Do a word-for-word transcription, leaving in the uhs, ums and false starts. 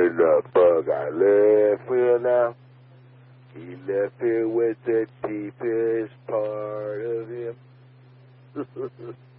When the bug I left here now, he left here with the deepest part of him.